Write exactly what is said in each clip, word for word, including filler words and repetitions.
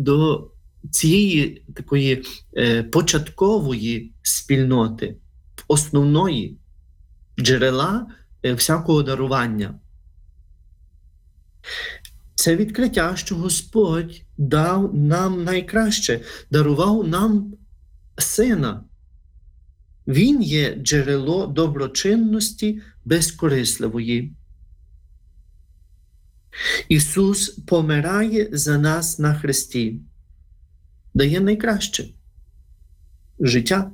до цієї такої е, початкової спільноти, основної джерела е, всякого дарування. Це відкриття, що Господь дав нам найкраще, дарував нам Сина. Він є джерело доброчинності безкорисливої. Ісус помирає за нас на хресті, дає найкраще життя.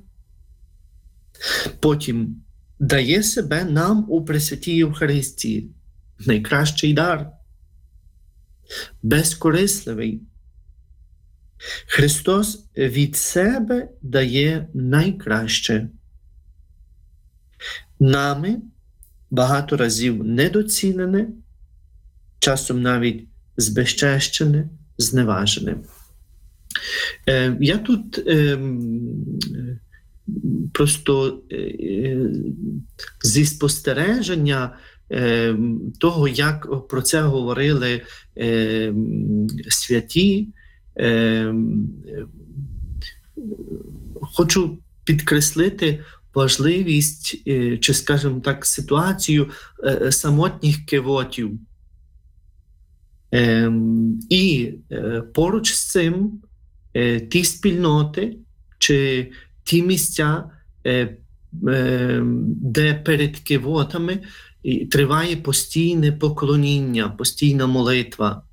Потім дає себе нам у Пресвятій Євхаристії, найкращий дар, безкорисливий. Христос від себе дає найкраще. Нами багато разів недоцінене, часом навіть збезчещене, зневажене. Е, я тут е, просто е, зі спостереження е, того, як про це говорили е, святі, е, хочу підкреслити важливість, е, чи, скажімо так, ситуацію е, самотніх кивотів. Е, і е, поруч з цим е, ті спільноти чи ті місця, е, е, де перед кивотами триває постійне поклоніння, постійна молитва.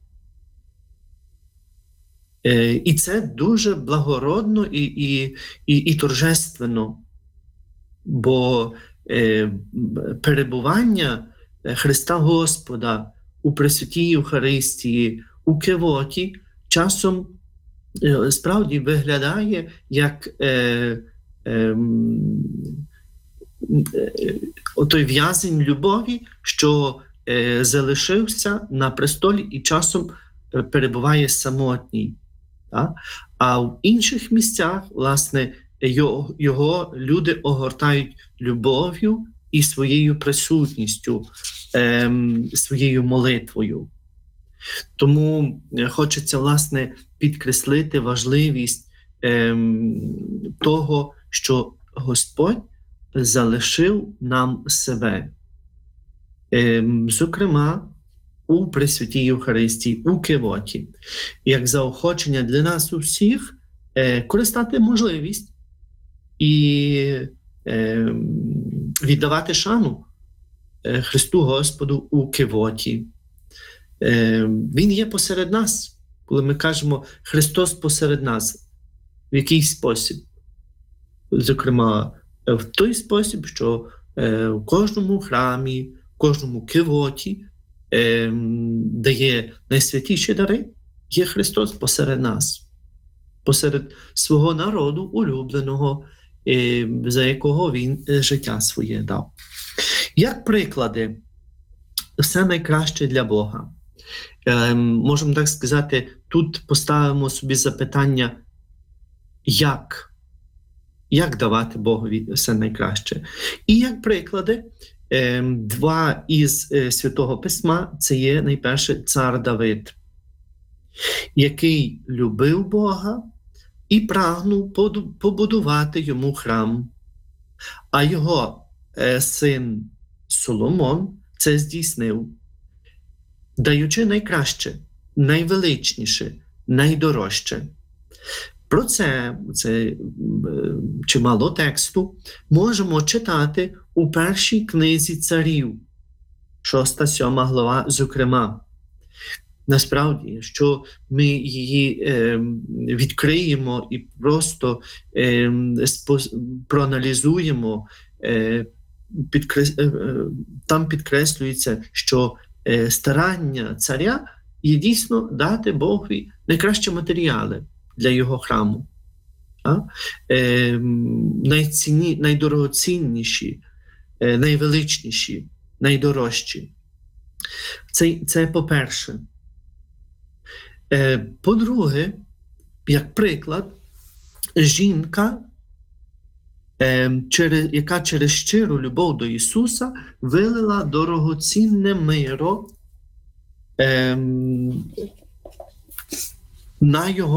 Е, і це дуже благородно і, і, і, і торжественно, бо е, перебування Христа Господа у Пресвятій Євхаристії, у кивоті, часом е, справді виглядає як е, е, е, отой в'язень любові, що е, залишився на престолі і часом е, перебуває самотній. Так? А в інших місцях, власне, його, його люди огортають любов'ю і своєю присутністю, е, своєю молитвою. Тому хочеться, власне, підкреслити важливість е, того, що Господь залишив нам себе. Е, зокрема, у Пресвятій Євхаристії, у кивоті. Як заохочення для нас усіх е, користати можливість і е, віддавати шану е, Христу Господу у кивоті. Е, він є посеред нас. Коли ми кажемо «Христос посеред нас», в який спосіб? Зокрема, в той спосіб, що е, в кожному храмі, в кожному кивоті, е, дає найсвятіші дари, є Христос посеред нас, посеред свого народу улюбленого, е, за якого Він життя своє дав. Як приклади, все найкраще для Бога. Е, можемо так сказати, тут поставимо собі запитання, як? Як давати Богові все найкраще? І як приклади, е, два із е, Святого Письма, це є найперше цар Давид, який любив Бога і прагнув побудувати йому храм. А його е, син Соломон це здійснив, даючи найкраще, найвеличніше, найдорожче. Про це, це чимало тексту, можемо читати у першій книзі царів, шоста-сьома глава, зокрема. Насправді, що ми її е, відкриємо і просто е, спос, проаналізуємо, е, підкрес, е, там підкреслюється, що е, старання царя є дійсно дати Богові найкращі матеріали для його храму. Е, найцінні, найдорогоцінніші, е, найвеличніші, найдорожчі. Це, це по-перше. Е, по-друге, як приклад, жінка, е, через, яка через щиру любов до Ісуса вилила дорогоцінне миро е, на його